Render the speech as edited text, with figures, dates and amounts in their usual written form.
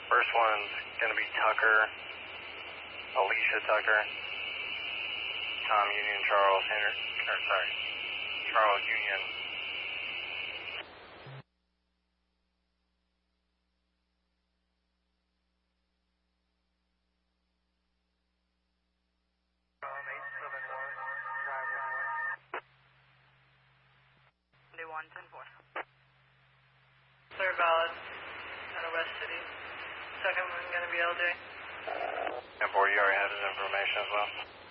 First one's going to be Tucker, Alicia Tucker, Tom Union, Charles Henry, or sorry, Charles Union. Day 1, 10-4. Third valid out of West City. Second one going to be LJ. 10-4, you already had his information as well.